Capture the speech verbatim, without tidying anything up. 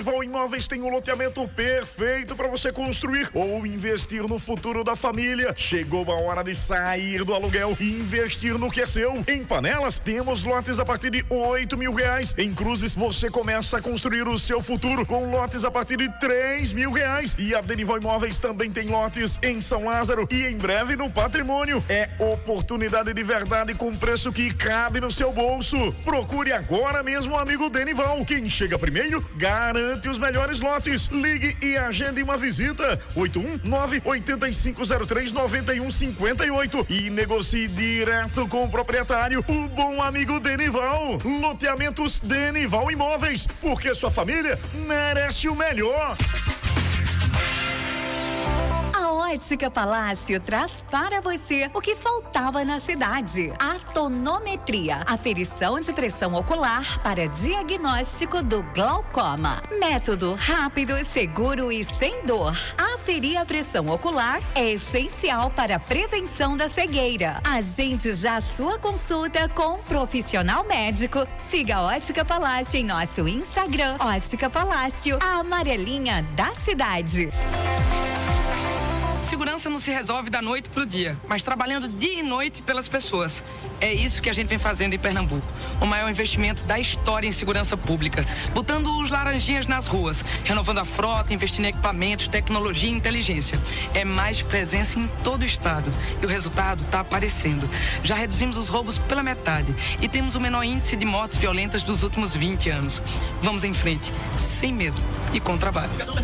Denival Imóveis tem um loteamento perfeito para você construir ou investir no futuro da família. Chegou a hora de sair do aluguel e investir no que é seu. Em Panelas, temos lotes a partir de oito mil reais. Em Cruzes, você começa a construir o seu futuro com lotes a partir de três mil reais. E a Denival Imóveis também tem lotes em São Lázaro e em breve no Patrimônio. É oportunidade de verdade com preço que cabe no seu bolso. Procure agora mesmo o amigo Denival. Quem chega primeiro garante os melhores lotes. Ligue e agende uma visita. oito um nove, oito cinco zero três, nove um cinco oito e negocie direto com o proprietário, o bom amigo Denival. Loteamentos Denival Imóveis, porque sua família merece o melhor. A Ótica Palácio traz para você o que faltava na cidade: a tonometria, aferição de pressão ocular para diagnóstico do glaucoma. Método rápido, seguro e sem dor. Aferir a pressão ocular é essencial para a prevenção da cegueira. Agende já a sua consulta com um profissional médico. Siga a Ótica Palácio em nosso Instagram, Ótica Palácio, a amarelinha da cidade. Segurança não se resolve da noite pro dia, mas trabalhando dia e noite pelas pessoas. É isso que a gente vem fazendo em Pernambuco. O maior investimento da história em segurança pública. Botando os laranjinhas nas ruas, renovando a frota, investindo em equipamentos, tecnologia e inteligência. É mais presença em todo o estado. E o resultado está aparecendo. Já reduzimos os roubos pela metade e temos o menor índice de mortes violentas dos últimos vinte anos. Vamos em frente, sem medo e com trabalho.